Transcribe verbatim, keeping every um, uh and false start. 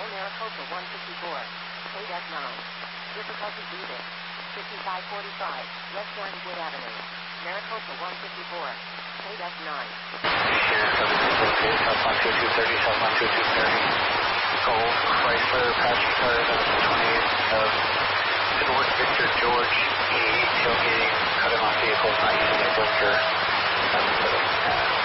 Maricopa one fifty-four, eight F nine. Difficulty breathing. fifty-five forty-five, West Glenwood Avenue. Maricopa one fifty-four, eight F nine. South one two two thirty, South one two two thirty. Golf, Chrysler, passenger car, twenty-eight of Edward Victor George E, tailgating, cut him off vehicles, not using a blinker. That's